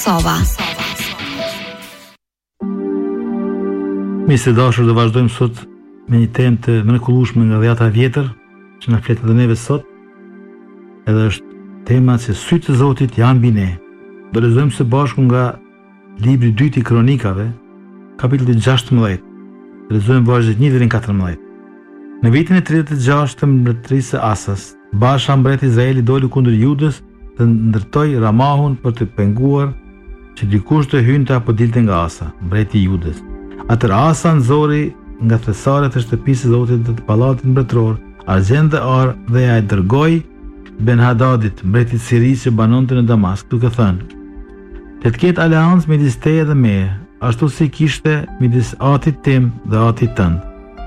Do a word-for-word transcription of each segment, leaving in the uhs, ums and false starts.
Kosova. Mirë se dashur, do vazhdojmë sot me një temë të mrekullueshme nga dhjata vjetër që na flet edhe neve sot. Edhe është tema se sytë e Zotit janë mbi ne. Do lexojmë së bashku nga libri i dytë i Kronikave, kapitulli gjashtëmbëdhjetë. Lexojmë vargjet një deri në katërmbëdhjetë. Në vitin e tridhjetë e gjashtë të mbretërisë së Asas, Basha mbreti i Izraelit doli kundër Judës dhe ndërtoi Ramahun për të penguar që dikush të hynte apo dilte nga Asa, mbreti i Judës. Atër Asa nxori nga thesaret e shtëpisë së Zotit dhe të pallatit mbretëror argjend dhe ar dhe ja e dërgoi Ben-Hadadit, mbretit Sirisë që banonte në Damask, duke thënë: "Le të ketë aleancë midis teje dhe meje, ashtu si kishte midis atit tim dhe atit tënd.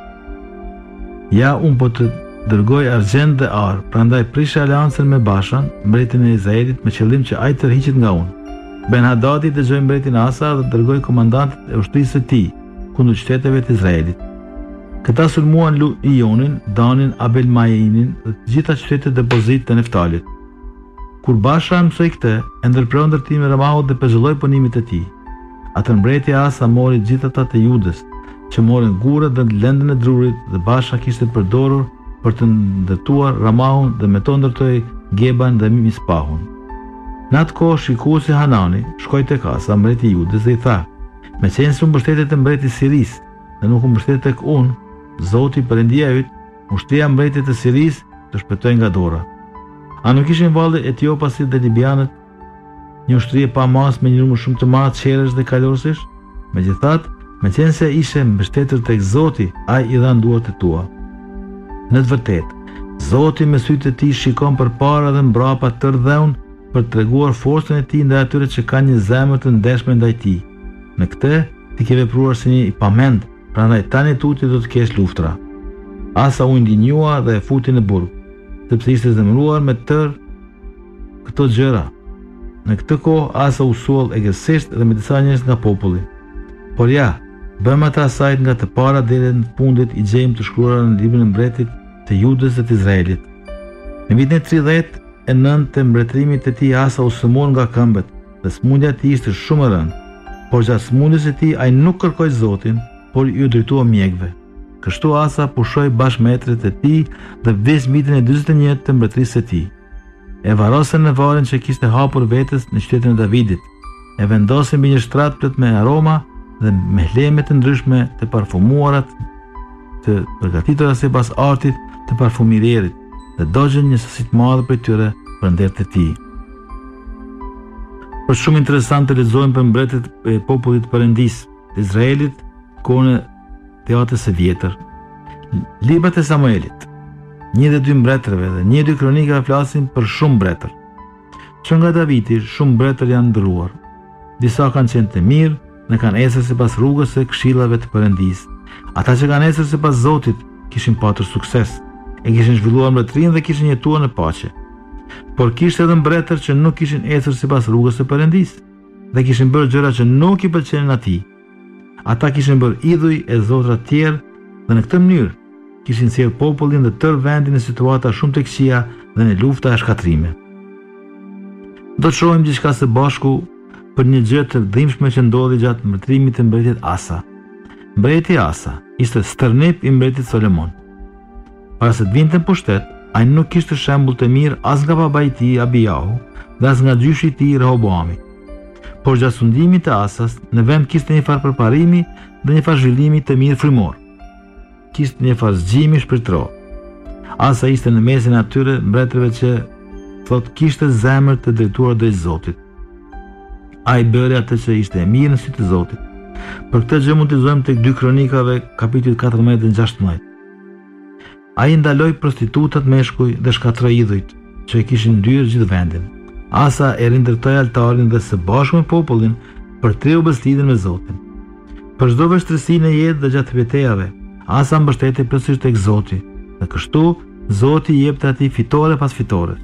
Ja, unë po të dërgoj argjend dhe ar, prandaj prishe aleancën me Bashan, mbretin e Izraelit, me qëllim që ai të tërhiqet nga unë." Ben-Hadadi dëgjoi mbretin Asa dhe dërgoi komandantit e ushtrisë së tij kundër qyteteve të Izraelit. Këta sulmuan Ionin, Danin, Abel-Mainin dhe të gjitha qytetet depozit të Neftalit. Kur Basha mësoi këtë, e ndërproi ndërtimin e Ramahut dhe pezëlloi punimet e tij. Atë mbreti Asa mori gjithë ata të Judës, që morën gurët dhe lëndën e drurit, dhe Basha kishte përdorur për të ndërtuar Ramahun dhe me to ndërtoi Geban dhe Mispahun. Në atë kohë shikuesi Hanani shkoi tek Asa, mbreti i Judës, dhe i tha: "Me qenë se u mbështetet te mbreti i Sirisë dhe nuk u mbështetet tek unë, Zoti Perëndia yt, ushtria mbretit të Sirisë të shpëtoi nga dora. A nuk ishin valli etiopasit dhe libianët, një ushtri e pamas me një numër shumë të madh qerësh dhe kalorësish? Megjithatë, me qenë se ishe mbështetur tek Zoti, ai i dha duart e tua. Në të vërtetë, Zoti me sytë e tij shikon përpara dhe mbrapa tër dheun për të treguar forcën e tij ndaj atyre që kanë një zemër të ndershme ndaj tij. Në këtë ti ke vepruar si një i pamend, prandaj tani tuti do të kesh luftra." Asa u ndinjua dhe e futi në burg, sepse ishte zemëruar me tër këto gjëra. Në këtë kohë Asa u soll egërsisht dhe me disa njerëz nga populli. Por ja, bëm ata asajt nga të para deri në fundit i gjejmë të shkruara në librin e mbretit të Judës dhe të Izraelit. Në vitin e tridhjetë e nëntë të mbretërimit të tij Asa u sëmur nga këmbët dhe smundja e tij ishte shumë e rëndë. Por gjatë smundjes së tij ai nuk kërkoi Zotin, por i drejtua mjekëve. Kështu Asa pushoi bashkë me etrit e tij dhe vdes vitin e dyzet e një të mbretërisë së tij. E varrosën në varrin që kishte hapur vetes në qytetin e Davidit. E vendosën mbi një shtrat plot me aroma dhe me hleme të ndryshme të parfumuara të përgatitura sipas artit të parfumirierit, dhe dogjën një sasi të madhe prej tyre për ndert e tij. Është shumë interesant të lexojmë për mbretët e popullit të Perëndisë, të Izraelit, kohën e teatës së vjetër. Librat e Samuelit, një dhe dy mbretërve dhe një dy kronikave flasin për shumë mbretër. Që nga Davidi, shumë mbretër janë ndëruar. Disa kanë qenë të mirë, në kanë ecër sipas rrugës së këshillave të Perëndisë. Ata që kanë ecër sipas Zotit kishin patur sukses, e kishin zhvilluar mbretërinë dhe kishin jetuar në paqe. Por kishte edhe mbretër që nuk kishin ecur sipas rrugës së Perëndisë dhe kishin bërë gjëra që nuk i pëlqenin atij. Ata kishin bërë idhuj e zotra të tjerë dhe në këtë mënyrë kishin sjellë popullin dhe tërë vendin në situata shumë të këqija dhe në lufta e shkatrime. Do të shohim diçka së bashku për një gjë të dhimbshme që ndodhi gjatë mbretërimit të mbretit Asa. Mbreti Asa ishte stërnip i mbretit Solomon. Para se të vinte në pushtet, ai nuk kishte shembull të mirë as nga babai i tij Abiahu dhe as nga gjyshi i tij Rehoboami. Por gjatë sundimit të Asas, në vend kishte një farë përparimi dhe një farë zhvillimi të mirë frymor. Kishte një farë zgjimi shpirtëror. Asa ishte në mesin e atyre mbretërve që thot kishte zemër të drejtuar drejt Zotit. Ai bëri atë që ishte e mirë në sytë të Zotit. Për këtë gjë mund të lexojmë tek dy Kronikave, kapitulli katërmbëdhjetë dhe gjashtëmbëdhjetë. Ai ndaloi prostitutat meshkuj dhe shkatroi idhujt që e kishin ndyrë gjithë vendin. Asa e rindërtoi altarin dhe së bashku me popullin përtreu beslidhen me Zotin. Për çdo vështirësi në jetë dhe gjatë betejave, Asa mbështeti plotësisht tek Zoti, dhe kështu Zoti i jepte atij fitore pas fitores.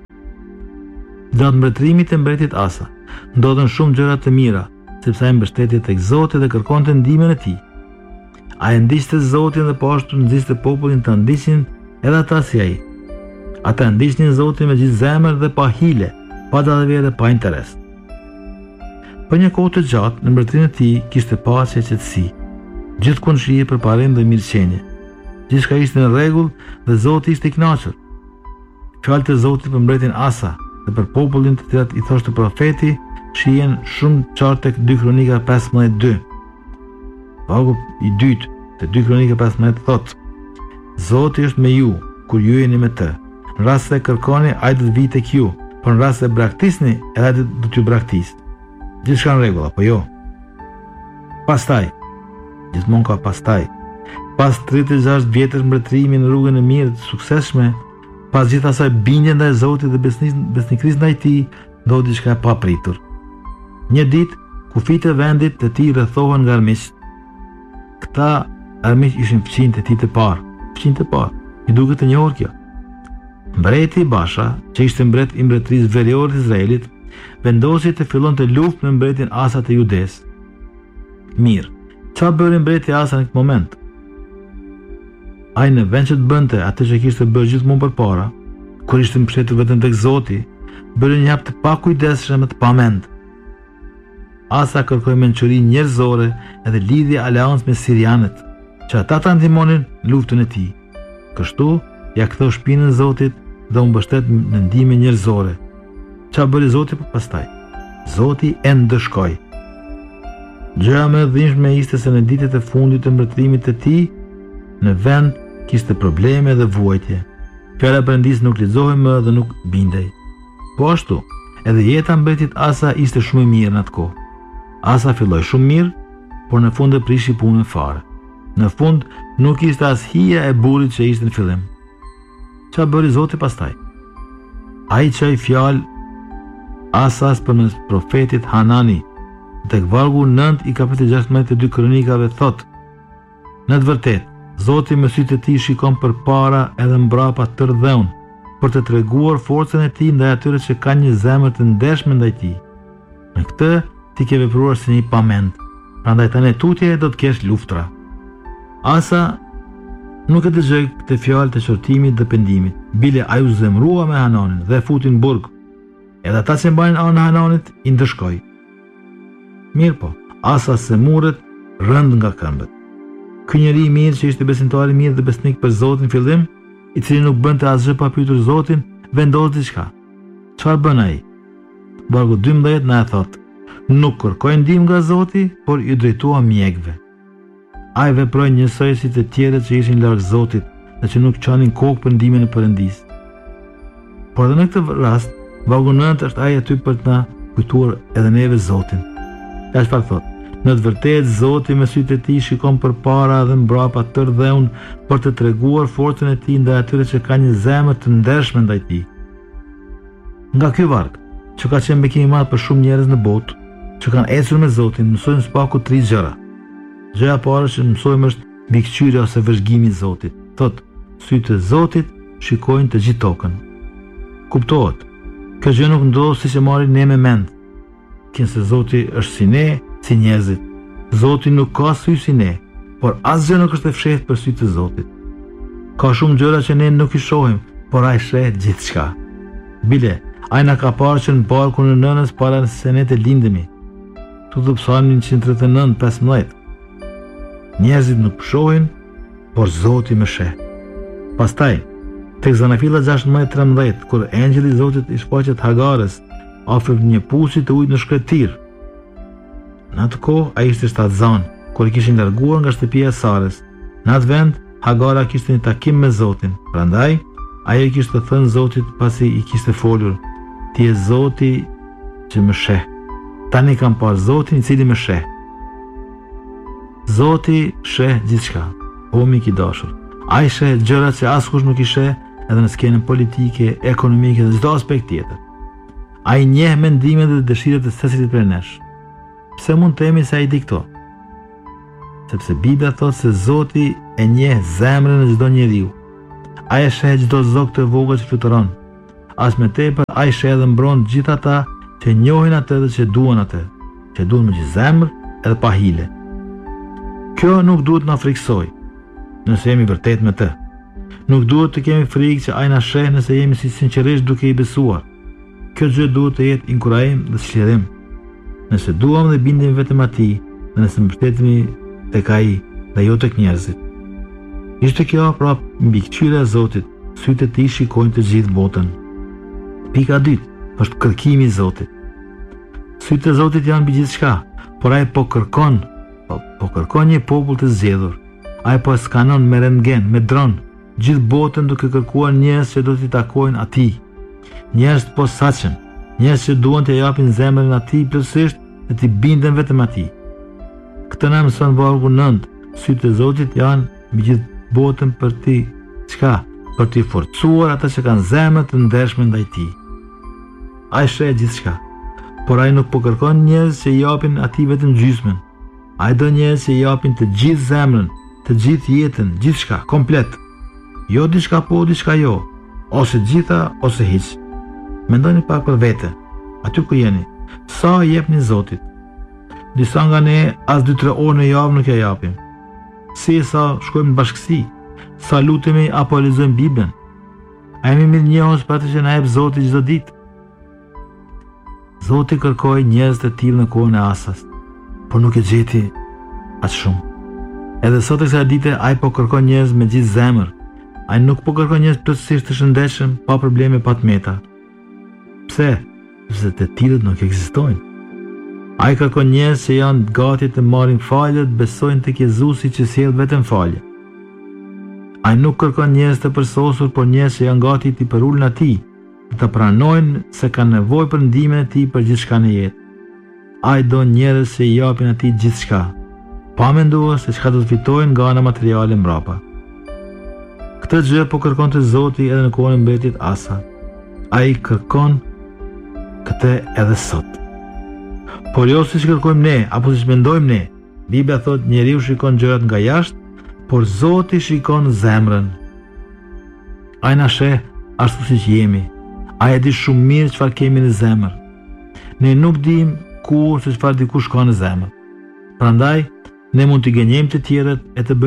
Gjatë mbretërimit të mbretit Asa, ndodhen shumë gjëra të mira, sepse ai mbështeti tek Zoti dhe kërkonte ndihmën e tij. Ai ndiqte Zotin dhe po ashtu nxiste popullin të ndiqnin edhe ata si ai. Ata ndiqnin Zotin me gjithë zemër dhe pa hile, pa dallavere, pa interes. Për një kohë të gjatë, në mbretërinë e tij kishte paqe e qetësi. Gjithkund shihej përparim dhe mirëqenie. Gjithçka ishte në rregull dhe Zoti ishte i kënaqur. Fjalët e Zotit për mbretin Asa dhe për popullin të cilat i thoshte profeti shihen shumë qartë tek dy Kronika pesëmbëdhjetë dy. Vargu i dytë te dy Kronika pesëmbëdhjetë thotë: Zoti është me ju kur ju jeni me të. Në rast se kërkoni, ai do të vijë tek ju, por në rast se braktisni, ai do t'ju braktisë. Gjithçka në rregull apo jo? Pastaj, gjithmonë ka pastaj. Pas tridhjetë e gjashtë vjetësh mbretërimi në rrugën e mirë të suksesshme, pas gjithë asaj bindje ndaj Zotit dhe besnikërisë ndaj tij, ndodhi diçka e papritur. Një ditë, kufijtë e vendit të tij rrethohen nga armiqt. Këta armiq ishin fëmijët e tij të parë, fëmijët e parë. I duket të njohur kjo. Mbreti Basha, që ishte mbret i mbretërisë veriore të Izraelit, vendosi të fillonte luftë me mbretin Asa të Judes. Mirë, çfarë bëri mbreti Asa në këtë moment? Ai në vend që të bënte atë që kishte bërë gjithmonë përpara, kur ishte mbështetur vetëm tek Zoti, bëri një hap të pakujdesshëm dhe të pamend. Asa kërkoi mençuri njerëzore edhe lidhje aleancë me sirianët, që ata ta ndihmonin në luftën e tij. Kështu ja ktheu shpinën Zotit dhe u mbështet në ndihmë njerëzore. Çfarë bëri Zoti për pastaj? Zoti e ndëshkoi. Gjëja më e dhimbshme ishte se në ditët e fundit të mbretërimit të tij, në vend kishte probleme dhe vuajtje. Fjala e Perëndisë nuk lexohej më dhe nuk bindej. Po ashtu, edhe jeta e mbretit Asa ishte shumë e mirë në atë kohë. Asa filloi shumë mirë, por në fund e prishi punën fare. Në fund nuk ishte as hija e burrit që ishte në fillim. Çfarë bëri Zoti pastaj? Ai çoi fjalë Asas përmes profetit Hanani. Tek vargu nëntë i kapitullit gjashtëmbëdhjetë të dy Kronikave thotë: Në të vërtetë, Zoti me sytë e tij shikon përpara edhe mbrapa tërë dheun, për të treguar forcën e tij ndaj atyre që kanë një zemër të ndershme ndaj tij. Në këtë ti ke vepruar si një pamend, prandaj tani tutje do të kesh luftra. Asa nuk e dëgjoi këtë fjalë të qortimit dhe pendimit. Bile ai u zemrua me Hananin dhe e futi në burg. Edhe ata që mbajnë anën e Hananit i ndëshkoi. Mirë po, Asa se murret rënd nga këmbët. Ky njeri i mirë që ishte besimtar i mirë dhe besnik për Zotin në fillim, i cili nuk bënte asgjë pa pyetur Zotin, vendos diçka. Çfarë bën ai? Vargu dymbëdhjetë na e thotë: Nuk kërkoi ndihmë nga Zoti, por i drejtua mjekëve. Ai veproi njësoj si të tjerët që ishin larg Zotit dhe që nuk çonin kokë për ndihmën e Perëndisë. Por edhe në këtë rast, vargu nëntë është ai aty për të na kujtuar edhe neve Zotin. Ka çfarë thotë? Në të vërtetë Zoti me sytë e tij shikon përpara dhe mbrapa tërë dheun për të treguar forcën e tij ndaj atyre që kanë një zemër të ndershme ndaj tij. Nga ky varg, që ka qenë bekim i madh për shumë njerëz në botë, që kanë ecur me Zotin, mësojmë spaku tre gjëra. Gjëja e parë që mësojmë është mbikëqyrja ose vëzhgimi i Zotit. Thotë, sytë e Zotit shikojnë të gjithë tokën. Kuptohet, kjo gjë nuk ndodh siç e marrin ne me mend. Këse Zoti është si ne, si njerëzit. Zoti nuk ka sy si ne, por asgjë nuk është e fshehtë për sytë e Zotit. Ka shumë gjëra që ne nuk i shohim, por ai sheh gjithçka. Bile, ai na ka parë që në barkun e nënës para se ne të lindemi. Tutto Psalmi njëqind e tridhjetë e nëntë pesëmbëdhjetë. Njerëzit nuk shohin, por Zoti më sheh. Pastaj, tek Zanafilla gjashtëmbëdhjetë e trembëdhjetë, kur engjëlli i Zotit i shfaqet Hagares afër një pusi të ujit në shkretir. Në atë kohë ai ishte shtatzan, kur i kishin larguar nga shtëpia e Sares. Në atë vend, Hagara kishte një takim me Zotin. Prandaj, ai i kishte thënë Zotit pasi i kishte folur: Ti je Zoti që më sheh. Tani kam parë Zotin i cili më sheh. Zoti sheh gjithçka, o mik i dashur. Ai sheh gjërat që askush nuk i sheh, edhe në skenën politike, ekonomike dhe çdo aspekt tjetër. Ai njeh mendimet dhe dëshirat e secilit prej nesh. Pse mund të themi se ai di këto? Sepse Bibla thotë se Zoti e njeh zemrën e çdo njeriu. Ai e sheh çdo zog të vogël që fluturon. As më tepër, ai sheh dhe mbron gjithë ata që njohin atë dhe që duan atë, që duan me gjithë zemër edhe pa hile. Kjo nuk duhet na friksoj, nëse jemi vërtet me të. Nuk duhet të kemi frikë që ai na sheh nëse jemi si sinqerisht duke i besuar. Kjo gjë duhet të jetë inkurajim dhe shlirim. nëse duam dhe bindemi vetëm atij, dhe nëse mbështetemi tek ai dhe jo tek njerëzit. Ishte kjo pra mbikëqyrja e Zotit, sytë e tij shikojnë të gjithë botën. Pika dytë është kërkimi i Zotit. Sytë e Zotit janë mbi gjithçka, por ai po kërkon, po, po kërkon një popull të zgjedhur. Ai po skanon me rentgen, me dron, gjithë botën duke kërkuar njerëz që do t'i takojnë atij. Njerëz të posaçëm, njerëz që duan të japin zemrën atij plotësisht dhe t'i binden vetëm atij. Këtë na mëson vargu nëntë, sytë e Zotit janë mbi gjithë botën për ti çka? Për t'i forcuar ata që kanë zemër të ndershme ndaj tij. Ai sheh gjithçka, por ai nuk po kërkon njerëz që i japin atij vetëm gjysmën. Ai do njerëz që i japin të gjithë zemrën, të gjithë jetën, gjithçka, komplet. Jo diçka po, diçka jo, ose gjitha ose hiç. Mendoni pak për vete, aty ku jeni, sa i jepni Zotit. Disa nga ne as dy tre orë në javë nuk ja japim. Si sa shkojmë në bashkësi, sa lutemi apo lexojmë Biblën. A jemi mirë njohës për atë që na jep Zoti çdo ditë? Zoti kërkoi njerëz të tillë në kohën e Asas, por nuk e gjeti aq shumë. Edhe sot e kësaj dite ai po kërkon njerëz me gjithë zemër. Ai nuk po kërkon njerëz plotësisht të shëndetshëm, pa probleme, pa tmeta. Pse? Sepse të tillët nuk ekzistojnë. Ai kërkon njerëz që janë gati të marrin falje, të besojnë tek Jezusi që sjell vetëm falje. Ai nuk kërkon njerëz të përsosur, por njerëz që janë gati t'i përulën atij, të pranojnë se kanë nevojë për ndihmën e tij për gjithçka në jetë. Ai do njerëz që i japin atij gjithçka, pa menduar se çka do të fitojnë nga ana materiale mbrapa. Këtë gjë po kërkon të Zoti edhe në kohën e mbretërit Asa. Ai kërkon këtë edhe sot. Por jo siç kërkojmë ne, apo siç mendojmë ne. Bibla thotë njeriu shikon gjërat nga jashtë, por Zoti shikon zemrën. Ai na sheh ashtu siç jemi. Ai e di shumë mirë çfarë kemi në zemër. Ne nuk dim kur se çfarë dikush ka në zemër. Prandaj, ne mund të gënjejmë të tjerët e të bëjmë